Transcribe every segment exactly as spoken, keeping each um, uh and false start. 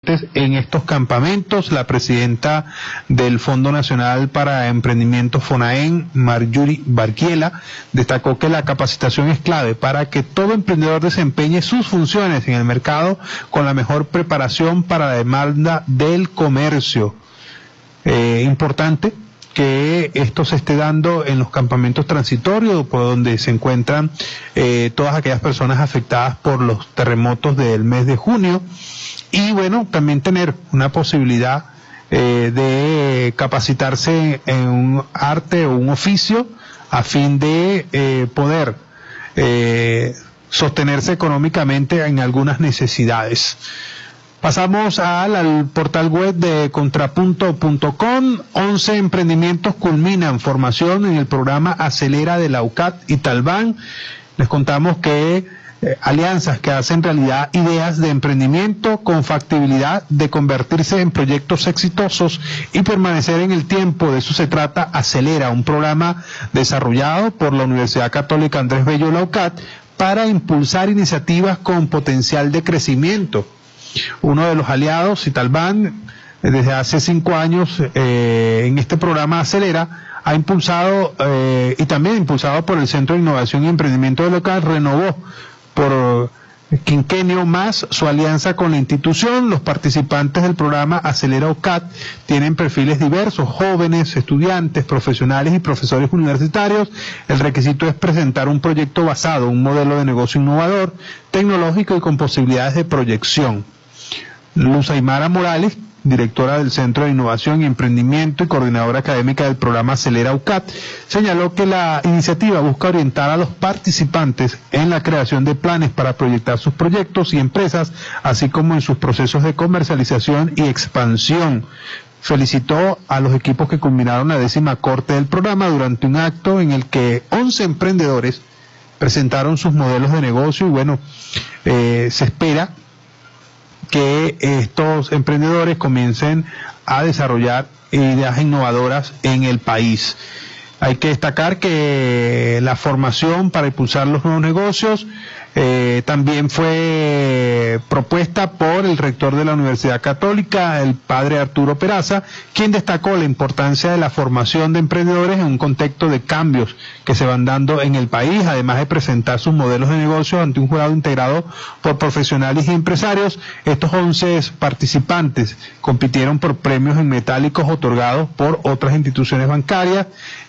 participantes en estos campamentos. La presidenta del Fondo Nacional para Emprendimiento FONAEM, Marjorie Barquiela, destacó que la capacitación es clave para que todo emprendedor desempeñe sus funciones en el mercado con la mejor preparación para la demanda del comercio. Eh, importante que esto se esté dando en los campamentos transitorios, por donde se encuentran eh, todas aquellas personas afectadas por los terremotos del mes de junio, y bueno, también tener una posibilidad eh, de capacitarse en un arte o un oficio a fin de eh, poder eh, sostenerse económicamente en algunas necesidades. Pasamos al, al portal web de contrapunto punto com. once emprendimientos culminan formación en el programa Acelera de la U C A T y Talban. Les contamos que eh, alianzas que hacen realidad ideas de emprendimiento con factibilidad de convertirse en proyectos exitosos y permanecer en el tiempo. De eso se trata Acelera, un programa desarrollado por la Universidad Católica Andrés Bello, la U C A T, para impulsar iniciativas con potencial de crecimiento. Uno de los aliados, Citalban, desde hace cinco años eh, en este programa Acelera, ha impulsado, eh, y también impulsado por el Centro de Innovación y Emprendimiento del local, renovó por quinquenio más su alianza con la institución. Los participantes del programa Acelera U C A T tienen perfiles diversos: jóvenes, estudiantes, profesionales y profesores universitarios. El requisito es presentar un proyecto basado en un modelo de negocio innovador, tecnológico y con posibilidades de proyección. Luz Aymara Morales, directora del Centro de Innovación y Emprendimiento y coordinadora académica del programa Acelera U C A T, señaló que la iniciativa busca orientar a los participantes en la creación de planes para proyectar sus proyectos y empresas, así como en sus procesos de comercialización y expansión. Felicitó a los equipos que culminaron la décima corte del programa durante un acto en el que once emprendedores presentaron sus modelos de negocio, y bueno, eh, se espera que estos emprendedores comiencen a desarrollar ideas innovadoras en el país. Hay que destacar que la formación para impulsar los nuevos negocios eh, también fue propuesta por el rector de la Universidad Católica, el padre Arturo Peraza, quien destacó la importancia de la formación de emprendedores en un contexto de cambios que se van dando en el país, además de presentar sus modelos de negocio ante un jurado integrado por profesionales y empresarios. Estos once participantes compitieron por premios en metálicos otorgados por otras instituciones bancarias,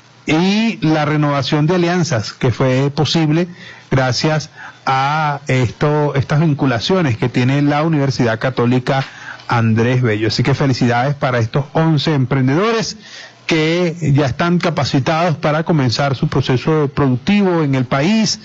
y la renovación de alianzas que fue posible gracias a esto, estas vinculaciones que tiene la Universidad Católica Andrés Bello. Así que felicidades para estos once emprendedores que ya están capacitados para comenzar su proceso productivo en el país,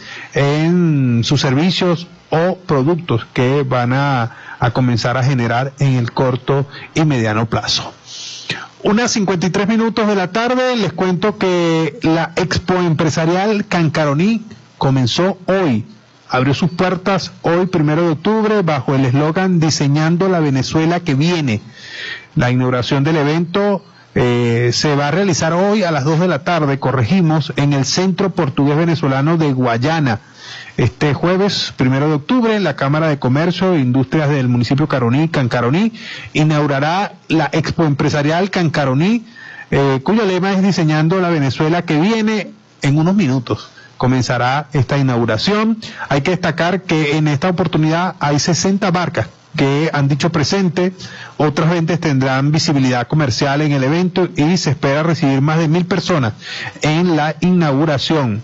en sus servicios o productos que van a, a comenzar a generar en el corto y mediano plazo. Unas cincuenta y tres minutos de la tarde, les cuento que la Expo Empresarial Cancaroní comenzó hoy. Abrió sus puertas hoy, primero de octubre, bajo el eslogan Diseñando la Venezuela que viene. La inauguración del evento eh, se va a realizar hoy a las dos de la tarde, corregimos, en el Centro Portugués Venezolano de Guayana. Este jueves, primero de octubre, la Cámara de Comercio e Industrias del municipio Caroní, Cancaroní, inaugurará la Expo Empresarial Cancaroní, eh, cuyo lema es Diseñando la Venezuela que viene. En unos minutos comenzará esta inauguración. Hay que destacar que en esta oportunidad hay sesenta marcas que han dicho presente, otras veinte tendrán visibilidad comercial en el evento y se espera recibir más de mil personas en la inauguración.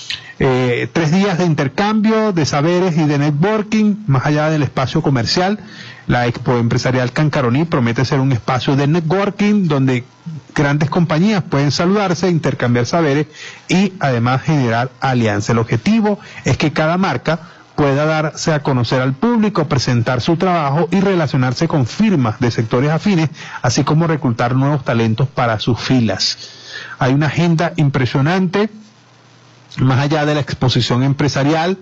Eh, tres días de intercambio de saberes y de networking, más allá del espacio comercial. La Expo Empresarial Cancaroní promete ser un espacio de networking donde grandes compañías pueden saludarse, intercambiar saberes y además generar alianzas. El objetivo es que cada marca pueda darse a conocer al público, presentar su trabajo y relacionarse con firmas de sectores afines, así como reclutar nuevos talentos para sus filas. Hay una agenda impresionante. Más allá de la exposición empresarial,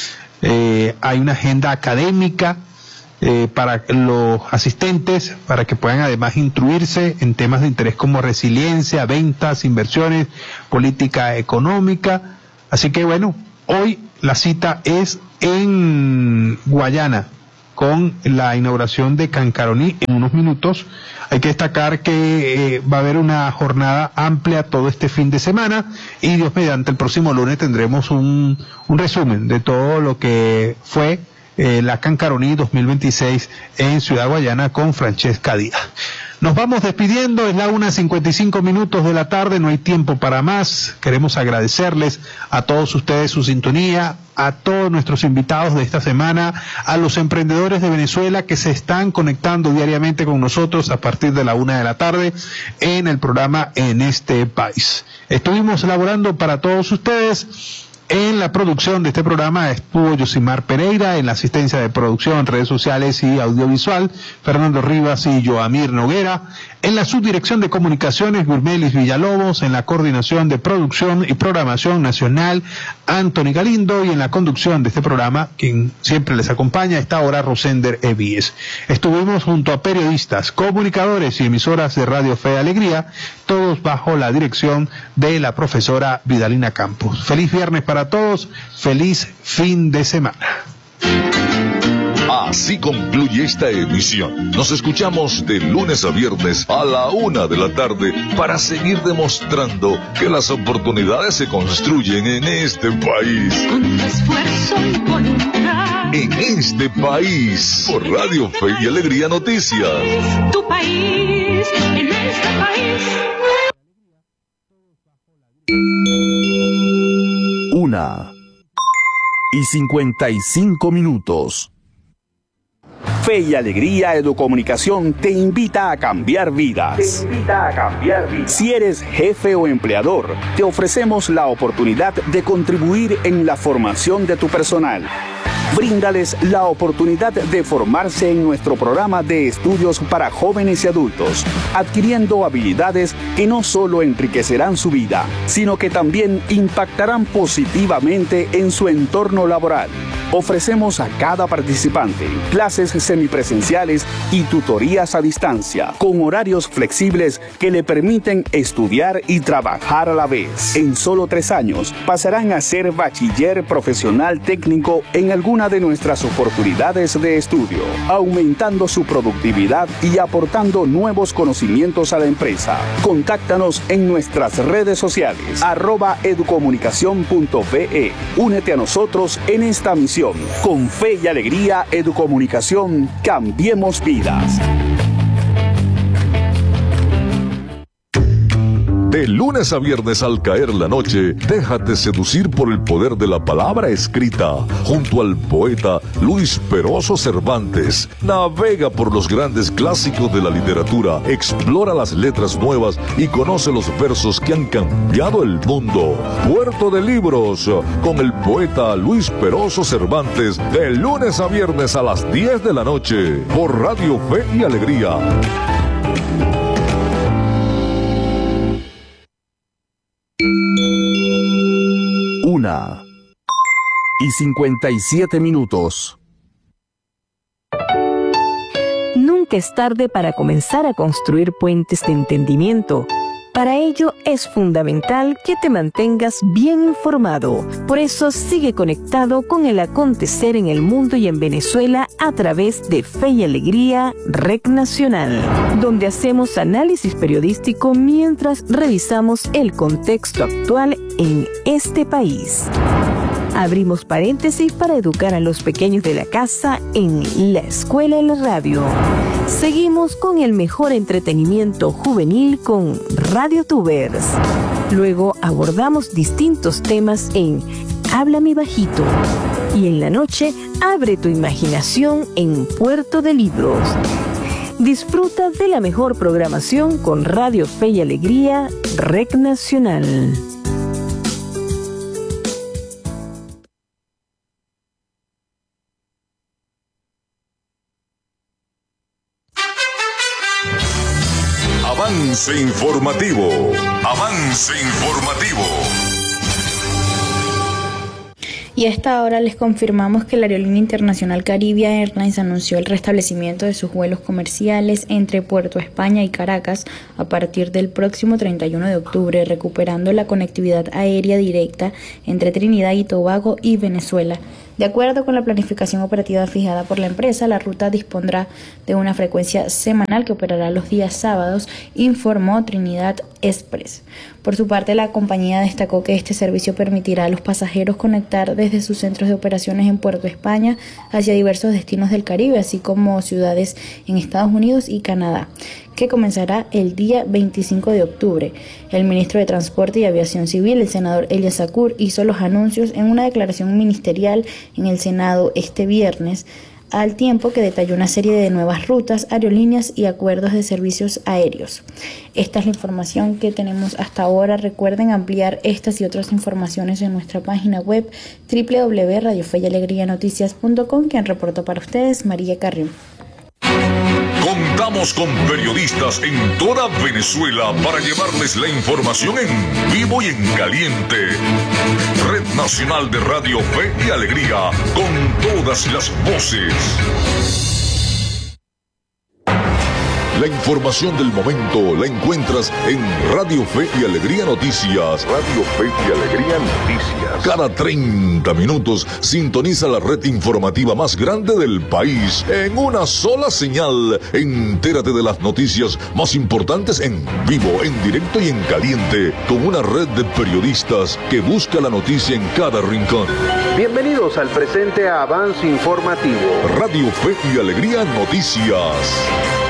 eh, hay una agenda académica eh, para los asistentes, para que puedan además instruirse en temas de interés como resiliencia, ventas, inversiones, política económica. Así que bueno, hoy la cita es en Guayana, con la inauguración de Cancaroní en unos minutos. Hay que destacar que eh, va a haber una jornada amplia todo este fin de semana y Dios mediante el próximo lunes tendremos un, un resumen de todo lo que fue eh, la Cancaroní dos mil veintiséis en Ciudad Guayana con Francesca Díaz. Nos vamos despidiendo, es la una cincuenta y cinco minutos de la tarde, no hay tiempo para más. Queremos agradecerles a todos ustedes su sintonía, a todos nuestros invitados de esta semana, a los emprendedores de Venezuela que se están conectando diariamente con nosotros a partir de la una de la tarde en el programa En Este País. Estuvimos elaborando para todos ustedes. En la producción de este programa estuvo Yosimar Pereira, en la asistencia de producción, redes sociales y audiovisual, Fernando Rivas y Joamir Noguera, en la subdirección de comunicaciones, Gurmelis Villalobos, en la coordinación de producción y programación nacional, Anthony Galindo, y en la conducción de este programa, quien siempre les acompaña a esta hora, Rosender Evíes. Estuvimos junto a periodistas, comunicadores y emisoras de Radio Fe y Alegría, todos bajo la dirección de la profesora Vidalina Campos. Feliz viernes para todos, feliz fin de semana. Así concluye esta emisión. Nos escuchamos de lunes a viernes a la una de la tarde para seguir demostrando que las oportunidades se construyen en este país. Con esfuerzo y voluntad. En este país, por Radio Fe y Alegría Noticias. Tu país, en este país. Una y cincuenta y cinco minutos. Fe y Alegría Educomunicación te invita a cambiar vidas. Te invita a cambiar vidas. Si eres jefe o empleador, te ofrecemos la oportunidad de contribuir en la formación de tu personal. Bríndales la oportunidad de formarse en nuestro programa de estudios para jóvenes y adultos, adquiriendo habilidades que no solo enriquecerán su vida, sino que también impactarán positivamente en su entorno laboral. Ofrecemos a cada participante clases semipresenciales y tutorías a distancia, con horarios flexibles que le permiten estudiar y trabajar a la vez. En solo tres años pasarán a ser bachiller profesional técnico en alguna de nuestras oportunidades de estudio, aumentando su productividad y aportando nuevos conocimientos a la empresa. Contáctanos en nuestras redes sociales, arroba educomunicación punto ve. Únete a nosotros en esta misión. Con Fe y Alegría Educomunicación, cambiemos vidas. De lunes a viernes al caer la noche, déjate seducir por el poder de la palabra escrita. Junto al poeta Luis Peroso Cervantes, navega por los grandes clásicos de la literatura, explora las letras nuevas y conoce los versos que han cambiado el mundo. Puerto de Libros, con el poeta Luis Peroso Cervantes, de lunes a viernes a las diez de la noche, por Radio Fe y Alegría. Una y cincuenta y siete minutos. Nunca es tarde para comenzar a construir puentes de entendimiento. Para ello es fundamental que te mantengas bien informado. Por eso sigue conectado con el acontecer en el mundo y en Venezuela a través de Fe y Alegría R E C Nacional, donde hacemos análisis periodístico mientras revisamos el contexto actual en este país. Abrimos paréntesis para educar a los pequeños de la casa en la escuela y la radio. Seguimos con el mejor entretenimiento juvenil con Radio Tubers. Luego abordamos distintos temas en Háblame Bajito. Y en la noche, abre tu imaginación en Puerto de Libros. Disfruta de la mejor programación con Radio Fe y Alegría R E C Nacional. Avance informativo. Avance informativo. Y a esta hora les confirmamos que la aerolínea internacional Caribia Airlines anunció el restablecimiento de sus vuelos comerciales entre Puerto España y Caracas a partir del próximo treinta y uno de octubre, recuperando la conectividad aérea directa entre Trinidad y Tobago y Venezuela. De acuerdo con la planificación operativa fijada por la empresa, la ruta dispondrá de una frecuencia semanal que operará los días sábados, informó Trinidad Express. Por su parte, la compañía destacó que este servicio permitirá a los pasajeros conectar desde sus centros de operaciones en Puerto España hacia diversos destinos del Caribe, así como ciudades en Estados Unidos y Canadá, que comenzará el día veinticinco de octubre. El ministro de Transporte y Aviación Civil, el senador Elias Zakur, hizo los anuncios en una declaración ministerial en el Senado este viernes, al tiempo que detalló una serie de nuevas rutas, aerolíneas y acuerdos de servicios aéreos. Esta es la información que tenemos hasta ahora. Recuerden ampliar estas y otras informaciones en nuestra página web doble u doble u doble u punto radio fe y alegría noticias punto com. Quien reportó para ustedes, María Carrión. Contamos con periodistas en toda Venezuela para llevarles la información en vivo y en caliente. Red Nacional de Radio Fe y Alegría, con todas las voces. La información del momento la encuentras en Radio Fe y Alegría Noticias. Radio Fe y Alegría Noticias. Cada treinta minutos sintoniza la red informativa más grande del país en una sola señal. Entérate de las noticias más importantes en vivo, en directo y en caliente, con una red de periodistas que busca la noticia en cada rincón. Bienvenidos al presente avance informativo. Radio Fe y Alegría Noticias.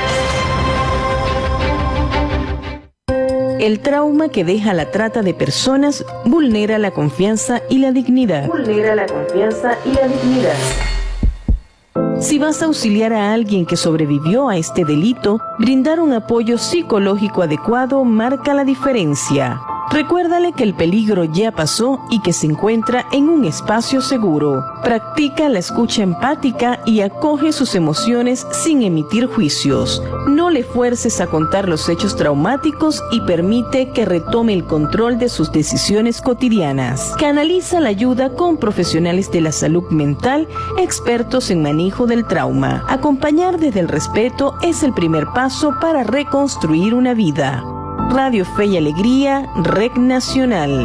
El trauma que deja la trata de personas vulnera la confianza y la dignidad. Vulnera la confianza y la dignidad. Si vas a auxiliar a alguien que sobrevivió a este delito, brindar un apoyo psicológico adecuado marca la diferencia. Recuérdale que el peligro ya pasó y que se encuentra en un espacio seguro. Practica la escucha empática y acoge sus emociones sin emitir juicios. No le fuerces a contar los hechos traumáticos y permite que retome el control de sus decisiones cotidianas. Canaliza la ayuda con profesionales de la salud mental, expertos en manejo del trauma. Acompañar desde el respeto es el primer paso para reconstruir una vida. Radio Fe y Alegría, Red Nacional.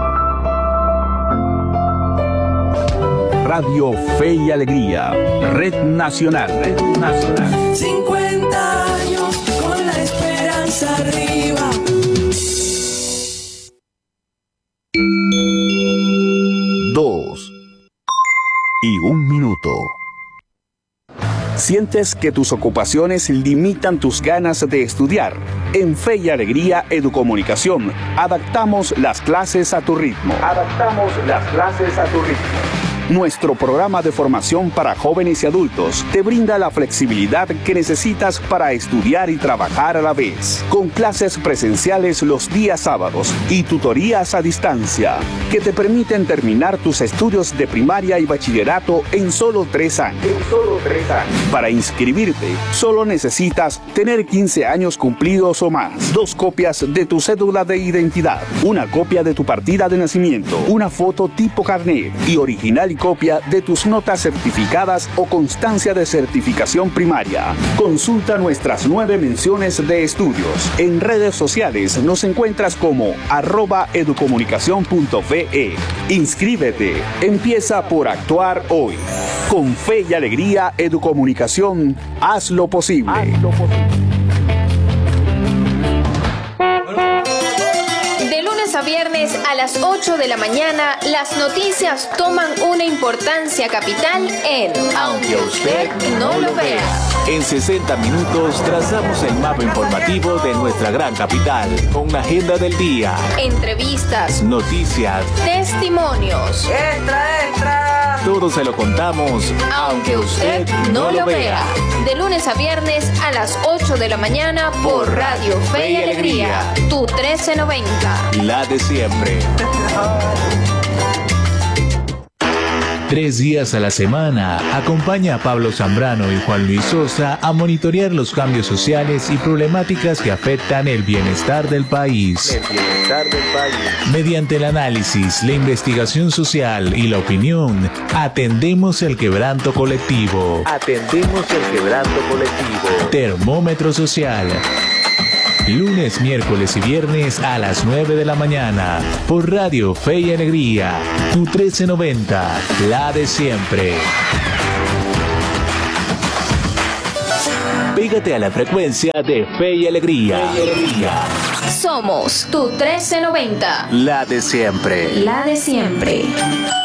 Radio Fe y Alegría, Red Nacional. Red Nacional. cincuenta años con la esperanza arriba. Dos y un minuto. ¿Sientes que tus ocupaciones limitan tus ganas de estudiar? En Fe y Alegría Educomunicación, adaptamos las clases a tu ritmo. Adaptamos las clases a tu ritmo. Nuestro programa de formación para jóvenes y adultos te brinda la flexibilidad que necesitas para estudiar y trabajar a la vez, con clases presenciales los días sábados y tutorías a distancia, que te permiten terminar tus estudios de primaria y bachillerato en solo tres años. En solo tres años. Para inscribirte, solo necesitas tener quince años cumplidos o más, dos copias de tu cédula de identidad, una copia de tu partida de nacimiento, una foto tipo carnet y original y copia de tus notas certificadas o constancia de certificación primaria. Consulta nuestras nueve menciones de estudios. En redes sociales nos encuentras como arroba educomunicación punto fe. Inscríbete. Empieza por actuar hoy. Con Fe y Alegría Educomunicación, haz lo posible. Haz lo posible. A viernes a las ocho de la mañana, las noticias toman una importancia capital en Aunque usted no lo vea. En sesenta minutos trazamos el mapa informativo de nuestra gran capital, con la agenda del día, entrevistas, noticias, testimonios. ¡Extra, extra! Todo se lo contamos, aunque usted no lo vea. De lunes a viernes a las ocho de la mañana por Radio Fe y Alegría, tu trece noventa. La de siempre. Tres días a la semana, acompaña a Pablo Zambrano y Juan Luis Sosa a monitorear los cambios sociales y problemáticas que afectan el bienestar del país. El bienestar del país. Mediante el análisis, la investigación social y la opinión, atendemos el quebranto colectivo. Atendemos el quebranto colectivo. Termómetro social. lunes, miércoles y viernes a las nueve de la mañana, por Radio Fe y Alegría, tu trece noventa, la de siempre. Pégate a la frecuencia de Fe y Alegría. Fe y Alegría. Somos tu trece noventa. La de siempre. La de siempre.